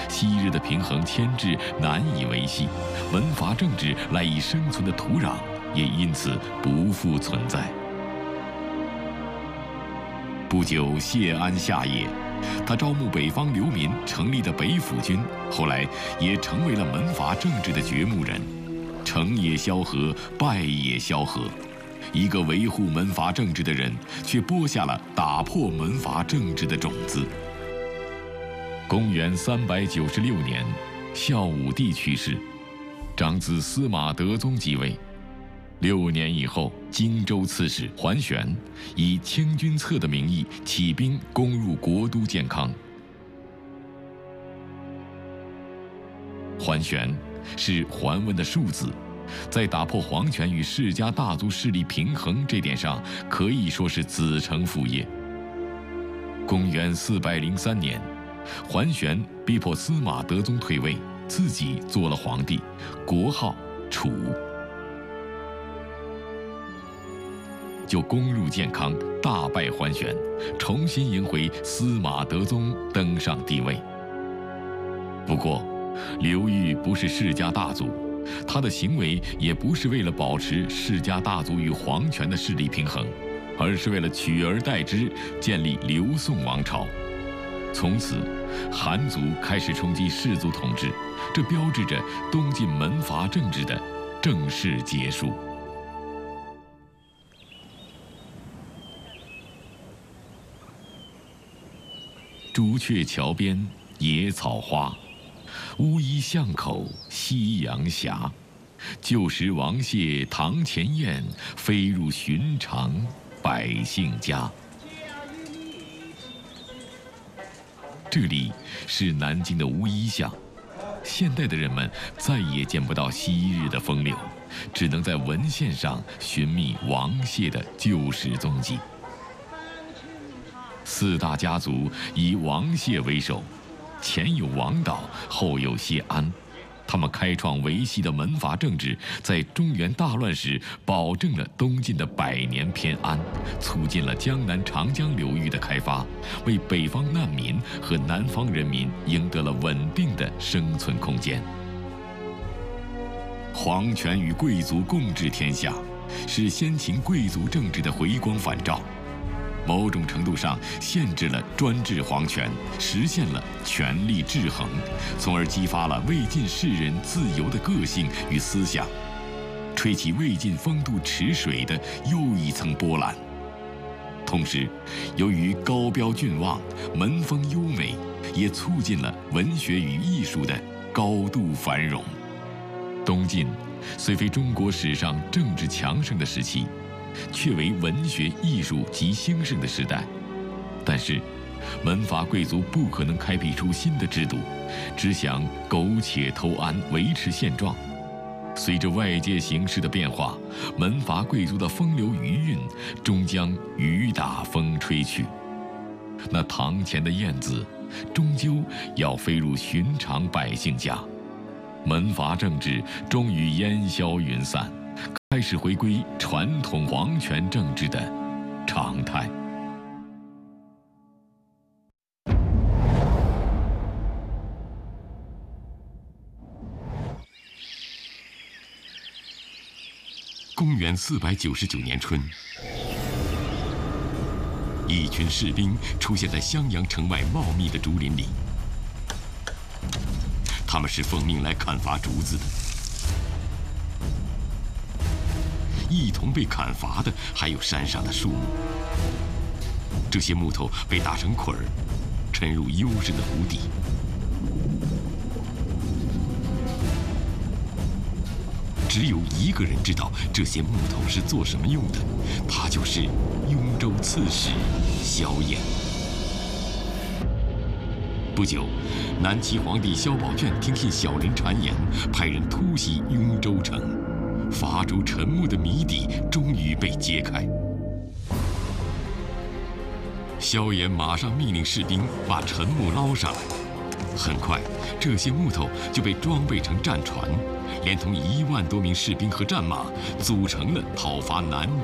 昔日的平衡牵制难以维系，门阀政治赖以生存的土壤也因此不复存在。不久，谢安下野，他招募北方流民成立的北府军，后来也成为了门阀政治的掘墓人。成也萧何，败也萧何。一个维护门阀政治的人，却播下了打破门阀政治的种子。公元396年，孝武帝去世，长子司马德宗即位。6年以后，荆州刺史桓玄以清君侧的名义起兵攻入国都建康。桓玄是桓温的庶子，在打破皇权与世家大族势力平衡这点上，可以说是子承父业。公元403年，桓玄逼迫司马德宗退位，自己做了皇帝，国号楚，就攻入建康，大败桓玄，重新迎回司马德宗登上帝位。不过，刘裕不是世家大族，他的行为也不是为了保持世家大族与皇权的势力平衡，而是为了取而代之，建立刘宋王朝。从此，韩族开始冲击氏族统治，这标志着东晋门阀政治的正式结束。朱雀桥边野草花，乌衣巷口夕阳斜。旧时王谢堂前燕，飞入寻常百姓家。这里是南京的乌衣巷，现代的人们再也见不到昔日的风流，只能在文献上寻觅王谢的旧时踪迹。4大家族以王谢为首，前有王导，后有谢安。他们开创维系的门阀政治，在中原大乱时保证了东晋的100年偏安，促进了江南长江流域的开发，为北方难民和南方人民赢得了稳定的生存空间。皇权与贵族共治天下，是先秦贵族政治的回光返照。某种程度上限制了专制皇权，实现了权力制衡，从而激发了魏晋士人自由的个性与思想，吹起魏晋风度池水的又一层波澜。同时，由于高标峻望、门风优美，也促进了文学与艺术的高度繁荣。东晋虽非中国史上政治强盛的时期，却为文学艺术极兴盛的时代，但是，门阀贵族不可能开辟出新的制度，只想苟且偷安，维持现状。随着外界形势的变化，门阀贵族的风流余韵终将雨打风吹去。那堂前的燕子，终究要飞入寻常百姓家。门阀政治终于烟消云散，开始回归传统皇权政治的常态。公元499年春，一群士兵出现在襄阳城外茂密的竹林里，他们是奉命来砍伐竹子的。一同被砍伐的还有山上的树木，这些木头被打成捆儿，沉入幽深的湖底。只有一个人知道这些木头是做什么用的，他就是雍州刺史萧衍。不久，南齐皇帝萧宝卷听信小人谗言，派人突袭雍州城。伐竹沉木的谜底终于被揭开。萧衍马上命令士兵把沉木捞上来。很快，这些木头就被装备成战船，连同1万多名士兵和战马，组成了讨伐南